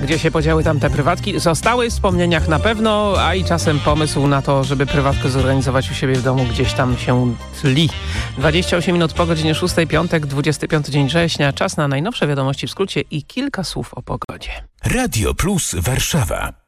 gdzie się podziały tamte prywatki. Zostały w wspomnieniach na pewno, a i czasem pomysł na to, żeby prywatkę zorganizować u siebie w domu, gdzieś tam się tli. 28 minut po godzinie 6, piątek, 25 dzień września. Czas na najnowsze wiadomości w skrócie i kilka słów o pogodzie. Radio Plus Warszawa.